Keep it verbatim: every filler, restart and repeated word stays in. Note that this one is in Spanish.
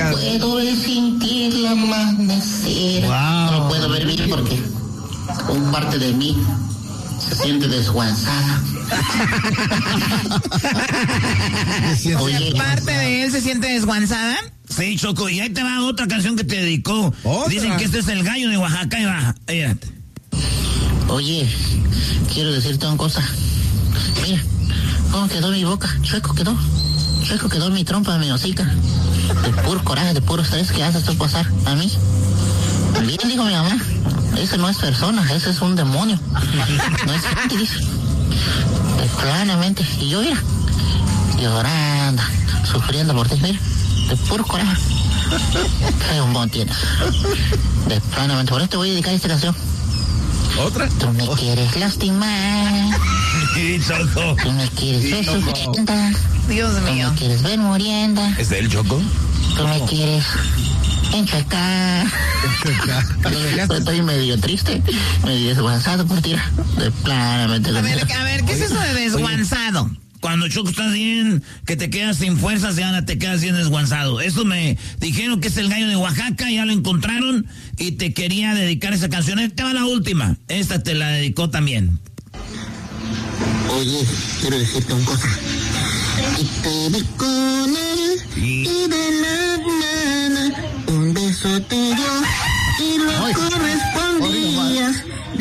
gracias. Puedo sentir el amanecer. Wow. No lo puedo ver bien porque un parte de mí se siente desguanzada. Oye, parte de él se siente desguanzada. Sí, Choco, y ahí te va otra canción que te dedicó. ¿Otra? Dicen que este es el gallo de Oaxaca y va. Fíjate. Oye, quiero decirte una cosa. Mira, cómo quedó mi boca. Chueco quedó. Chueco quedó mi trompa, mi hocica. De puro coraje, de puro estrés que haces tú pasar a mí. Bien, dijo mi mamá. Ese no es persona, ese es un demonio. No es gente, dice. De claramente. Y yo, mira, llorando, sufriendo por ti, mira. De puro coraje. Qué bombón tienes. De planamente. Por eso te voy a dedicar esta canción. ¿Otra? Tú me quieres lastimar. Sí, Choco. Tú me quieres ver sufriendo. Dios Tú mío. me quieres ver muriendo. ¿Es de él, Choco? Tú me quieres enchacar. Estoy medio triste, medio desguanzado por ti. De planamente. A ver, a ver, ¿qué es eso de desguanzado? Cuando Choco estás bien, que te quedas sin fuerzas y ahora te quedas bien desguanzado. Eso me dijeron que es el gallo de Oaxaca, ya lo encontraron y te quería dedicar esa canción. Esta va la última. Esta te la dedicó también. Oye, quiero decirte una cosa. Y te vi con él y de la nada un beso te dio y lo correspondías.